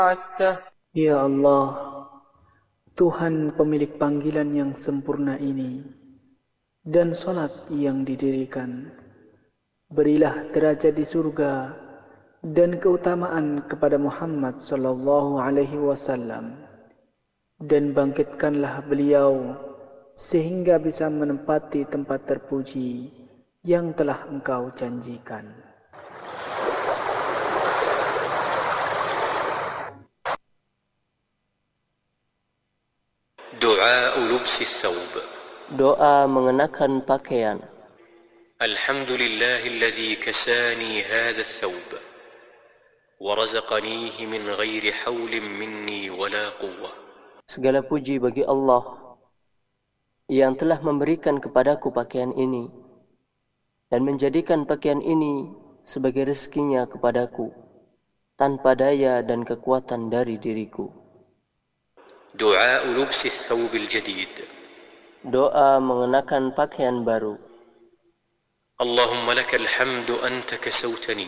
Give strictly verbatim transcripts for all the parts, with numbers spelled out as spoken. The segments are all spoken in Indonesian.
Ya Allah, Tuhan pemilik panggilan yang sempurna ini, dan salat yang didirikan, berilah derajat di surga dan keutamaan kepada Muhammad sallallahu alaihi wasallam, dan bangkitkanlah beliau sehingga bisa menempati tempat terpuji yang telah Engkau janjikan. Du'a lubsi thawb. Doa mengenakan pakaian. Alhamdulillahilladzi kasani hadha thawb wa razaqanihi min ghairi hawlin minni wala quwwah. Segala puji bagi Allah yang telah memberikan kepadaku pakaian ini dan menjadikan pakaian ini sebagai rezekinya kepadaku tanpa daya dan kekuatan dari diriku. Du'a lubsi thawb al-jadid. Doa mengenakan pakaian baru. Allahumma lakal hamdu anta kasawtani.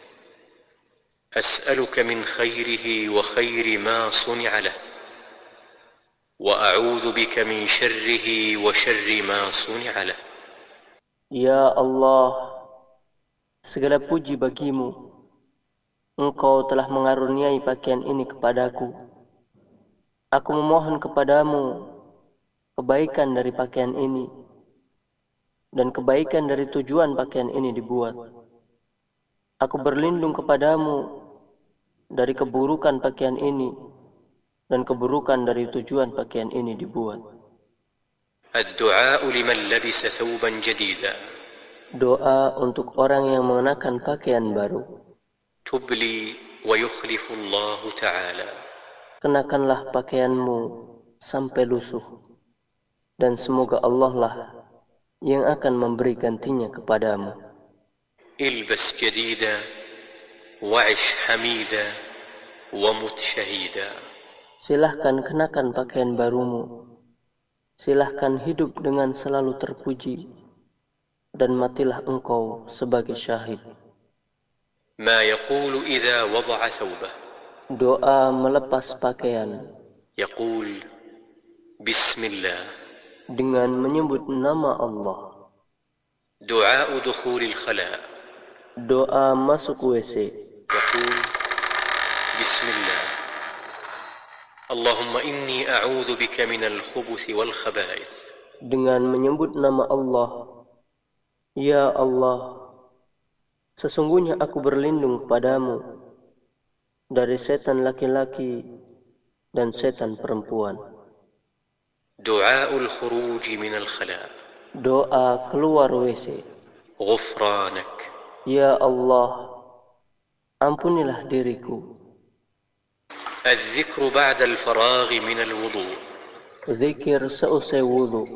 As'aluka min khairihi wa khairi ma suni'a lah. Wa a'udzu bika min syarrihi wa syarri ma suni'a lah. Ya Allah, segala puji bagimu. Engkau telah mengaruniai pakaian ini kepadaku. Aku memohon kepadamu kebaikan dari pakaian ini dan kebaikan dari tujuan pakaian ini dibuat. Aku berlindung kepadamu dari keburukan pakaian ini dan keburukan dari tujuan pakaian ini dibuat. Ad-du'a liman labisa thawban jadida. Doa untuk orang yang mengenakan pakaian baru. Tubli wa yukhlifu Allah Ta'ala. Kenakanlah pakaianmu sampai lusuh, dan semoga Allah lah yang akan memberi gantinya kepadamu. Ilbas jadida wa'ish hamida wa mut syahida. Silahkan kenakan pakaian barumu. Silahkan hidup dengan selalu terpuji, dan matilah engkau sebagai syahid. Ma yaqulu idza wada'a thawbah. Doa melepas pakaian. Yaqul Bismillah. Dengan menyebut nama Allah. Du'a dukhulil khala. Doa masuk W C. Yaqul Bismillah. Allahumma inni a'udzu bika minal khubuthi wal khaba'ith. Dengan menyebut nama Allah. Ya Allah, sesungguhnya aku berlindung kepadamu dari setan laki-laki dan setan perempuan. Du'aul khuruj minal khala. Doa keluar W C. Ghufranak. Ya Allah, ampunilah diriku. Al-dhikru ba'da al-faragh min al-wudu'. Zikir seusai wudu.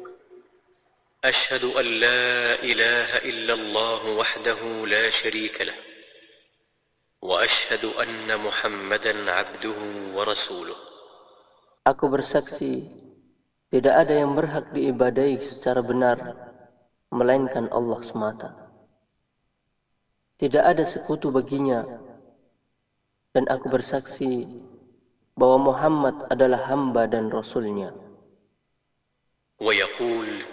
Ashhadu an la ilaha illa Allah wahdahu la sharika lah. Wa ashhadu anna Muhammadan abduhu wa rasuluh. Aku bersaksi tidak ada yang berhak diibadahi secara benar melainkan Allah semata. Tidak ada sekutu baginya, dan aku bersaksi bahwa Muhammad adalah hamba dan rasulnya. Wa yaqul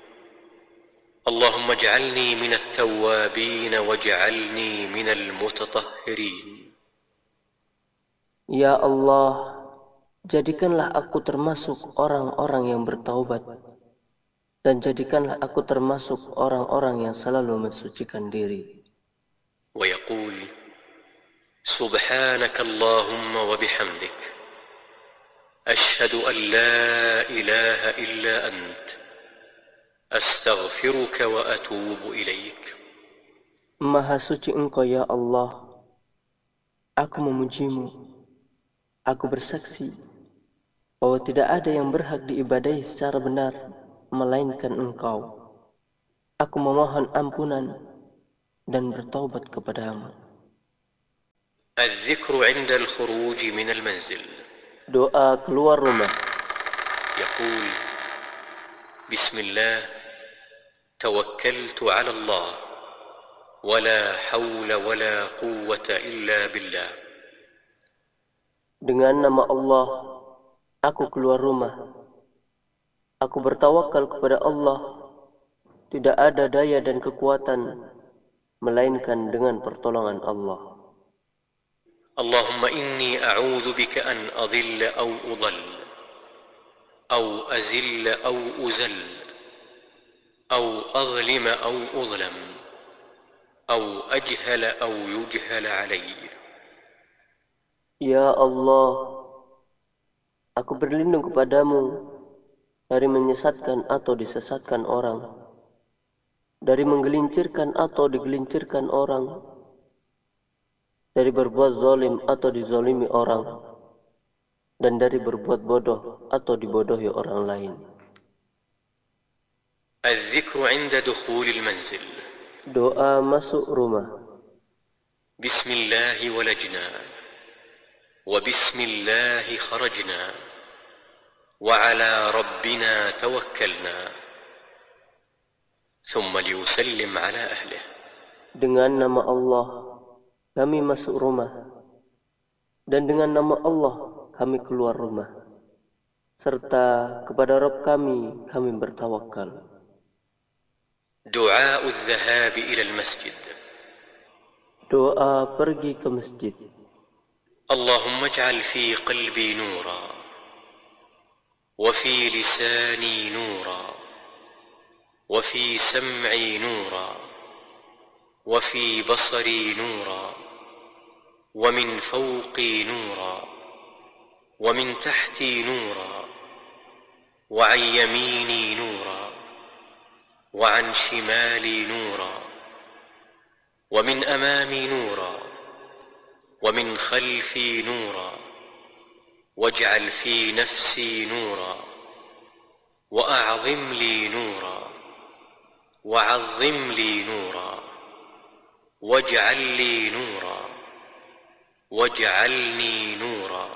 Allahumma ij'alni minat tawwabin waj'alni minal mutatahhirin. Ya Allah, jadikanlah aku termasuk orang-orang yang bertaubat, dan jadikanlah aku termasuk orang-orang yang selalu mensucikan diri. Wa yaqul Subhanaka Allahumma wa bihamdik Ashhadu an la ilaha illa ant Astaghfiruka wa atubu ilaik. Maha suci Engkau ya Allah, aku memujimu. Aku bersaksi bahwa tidak ada yang berhak diibadahi secara benar melainkan Engkau. Aku memohon ampunan dan bertaubat kepadamu. Al-dhikru 'inda al-khuruj min al-manzil. Doa keluar rumah. Yaqul Bismillah tawakkaltu 'ala Allah wa la hawla wa la quwwata illa billah. Dengan nama Allah, aku keluar rumah. Aku bertawakal kepada Allah. Tidak ada daya dan kekuatan melainkan dengan pertolongan Allah. Allahumma inni a'udzu bika an adilla aw udall aw azilla aw uzall aw azlima aw uzlam aw ajhala aw yujhala alayya. Ya Allah, aku berlindung kepadamu dari menyesatkan atau disesatkan orang, dari menggelincirkan atau digelincirkan orang, dari berbuat zalim atau dizalimi orang, dan dari berbuat bodoh atau dibodohi orang lain. Al-dhikru 'inda dukhulil manzil. Doa masuk rumah. Bismillah walajna wa bismillah kharajna wa ala rabbina tawakkalna. Thumma liyusallim ala ahlihi. Dengan nama Allah kami masuk rumah, dan dengan nama Allah kami keluar rumah, serta kepada Rabb kami kami bertawakal. Du'a adh-dhahab ila al-masjid. Doa pergi ke masjid. Allahumma ij'al fi qalbi nura wa fi lisani nura wa fi sam'i nura wa fi basari nura wa min fawqi nura wa min tahti nura wa 'an yamini nura wa 'an shimali nura wa min amami nura ومن خلفي نورا واجعل في نفسي نورا وأعظم لي نورا وعظم لي نورا واجعل لي نورا واجعلني نورا.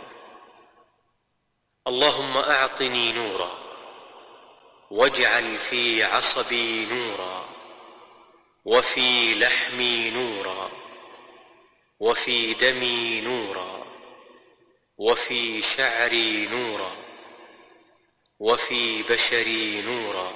اللهم أعطني نورا واجعل في عصبي نورا وفي لحمي نورا وفي دمي نورا وفي شعري نورا وفي بشري نورا.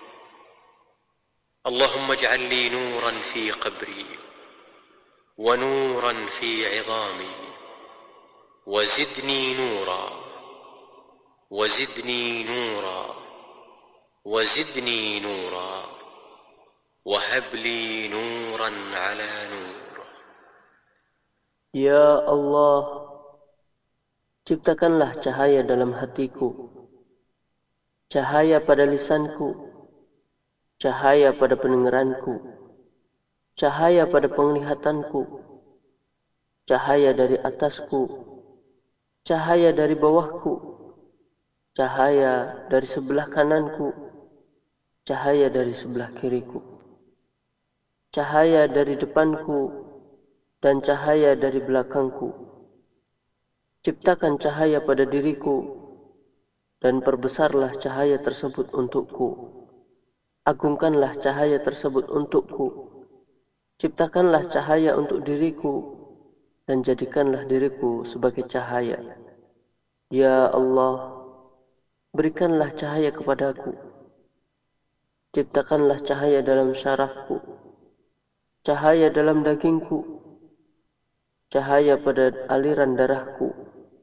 اللهم اجعل لي نورا في قبري ونورا في عظامي وزدني نورا وزدني نورا وزدني نورا وهب لي نورا على نور. Ya Allah, ciptakanlah cahaya dalam hatiku, cahaya pada lisanku, cahaya pada pendengaranku, cahaya pada penglihatanku, cahaya dari atasku, cahaya dari bawahku, cahaya dari sebelah kananku, cahaya dari sebelah kiriku, cahaya dari depanku, dan cahaya dari belakangku. Ciptakan cahaya pada diriku, dan perbesarlah cahaya tersebut untukku. Agungkanlah cahaya tersebut untukku. Ciptakanlah cahaya untuk diriku, dan jadikanlah diriku sebagai cahaya. Ya Allah, berikanlah cahaya kepadaku. Ciptakanlah cahaya dalam syarafku, cahaya dalam dagingku, cahaya pada aliran darahku,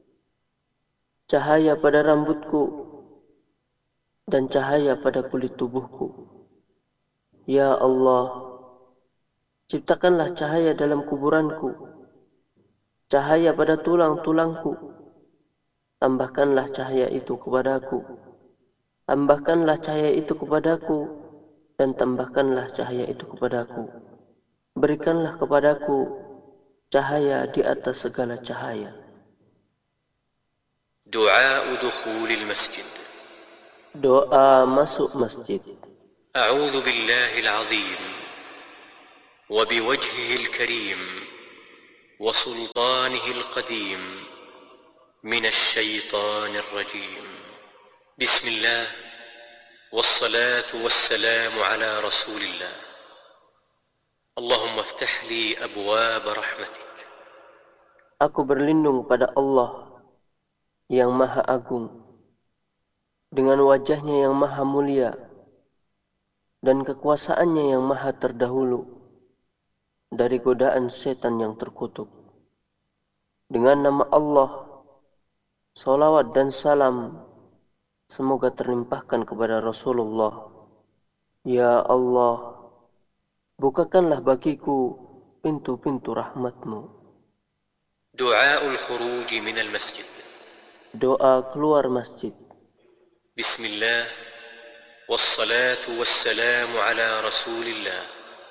cahaya pada rambutku, dan cahaya pada kulit tubuhku. Ya Allah, ciptakanlah cahaya dalam kuburanku, cahaya pada tulang-tulangku. Tambahkanlah cahaya itu kepadaku, tambahkanlah cahaya itu kepadaku, dan tambahkanlah cahaya itu kepadaku. Berikanlah kepadaku cahaya di atas segala cahaya. Du'a dukhulil masjid. Doa masuk masjid. A'udzu billahil azim wa biwajhihil karim wa sultanihil qadim minasy syaithanir rajim. Bismillah wassalatu wassalamu ala Rasulillah. Allahumma iftah li abwaab rahmatik. Aku berlindung pada Allah yang maha agung, dengan wajahnya yang maha mulia, dan kekuasaannya yang maha terdahulu dari godaan setan yang terkutuk. Dengan nama Allah, salawat dan salam semoga terlimpahkan kepada Rasulullah. Ya Allah, bukakanlah bagiku pintu-pintu rahmat-Mu. دعاء الخروج من المسجد. Doa keluar masjid. بسم الله والصلاة والسلام على رسول الله.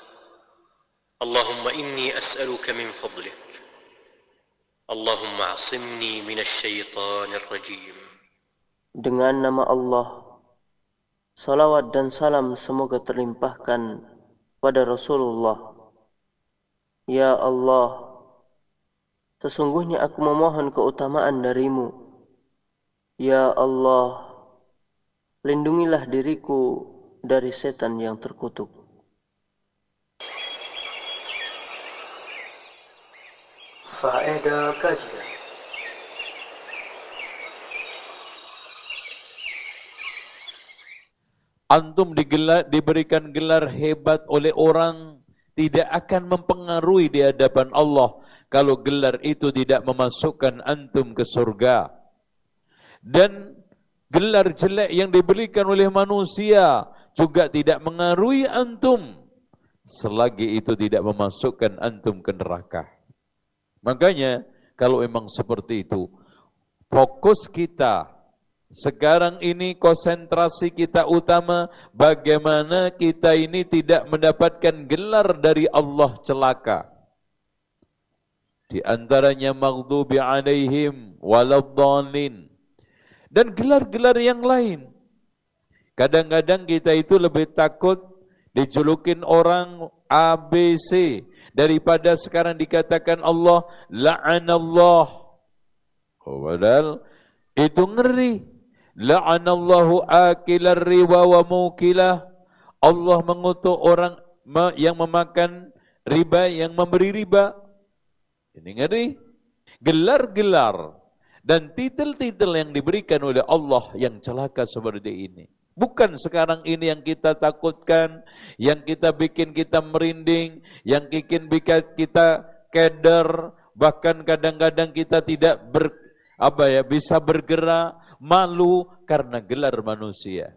اللهم إني أسألك من فضلك. اللهم اعصمني من الشيطان الرجيم. Dengan nama Allah, salawat dan salam semoga terlimpahkan pada Rasulullah. Ya Allah, sesungguhnya aku memohon keutamaan darimu. Ya Allah, lindungilah diriku dari setan yang terkutuk. Faedah kajian. Antum digelar, diberikan gelar hebat oleh orang tidak akan mempengaruhi di hadapan Allah kalau gelar itu tidak memasukkan antum ke surga. Dan gelar jelek yang diberikan oleh manusia juga tidak mengaruhi antum selagi itu tidak memasukkan antum ke neraka. Makanya kalau memang seperti itu, fokus kita sekarang ini, konsentrasi kita utama bagaimana kita ini tidak mendapatkan gelar dari Allah celaka. Di antaranya maghdubi alaihim waladhdallin. Dan gelar-gelar yang lain. Kadang-kadang kita itu lebih takut dijulukin orang A B C daripada sekarang dikatakan Allah la'anallah. Oh, padahal itu ngeri. La'anallahu akilar riba wa mukilah. Allah mengutuk orang yang memakan riba, yang memberi riba. Ini ngeri. Gelar-gelar dan titel-titel yang diberikan oleh Allah yang celaka seperti ini. Bukan sekarang ini yang kita takutkan, yang kita bikin kita merinding, yang bikin kita keder, bahkan kadang-kadang kita tidak ber, apa ya, bisa bergerak, malu karena gelar manusia.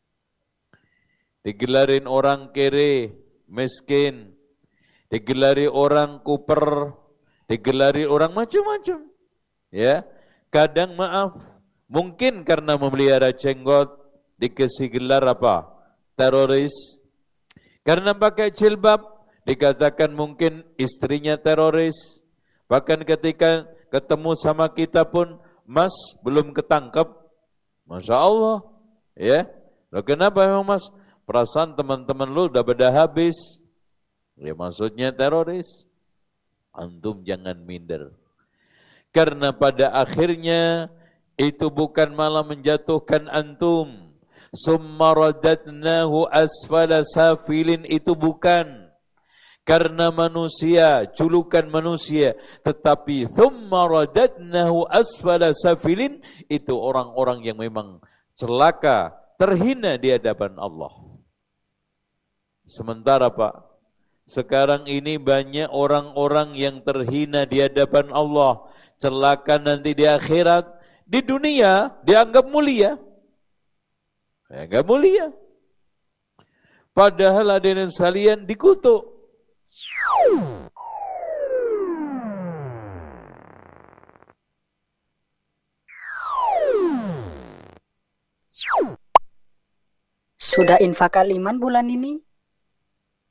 Digelarin orang kere, miskin, digelari orang kuper, digelari orang macam-macam. Ya, kadang maaf, mungkin karena memelihara jenggot dikasih gelar apa? Teroris. Karena pakai jilbab dikatakan mungkin istrinya teroris. Bahkan ketika ketemu sama kita pun, Mas belum ketangkep. Masya Allah. Ya. Loh, kenapa memang Mas? Perasaan teman-teman lu udah pada habis. Ya maksudnya teroris. Antum jangan minder. Karena pada akhirnya itu bukan malah menjatuhkan antum. Summa radadnahu asfala safilin, itu bukan. Karena manusia, julukan manusia, tetapi thumma radadnahu asfala safilin, itu orang-orang yang memang celaka, terhina di hadapan Allah. Sementara Pak, sekarang ini banyak orang-orang yang terhina di hadapan Allah, celaka nanti di akhirat. Di dunia dianggap mulia, dianggap mulia. Padahal hadirin sekalian dikutuk. Sudah infak aliman bulan ini?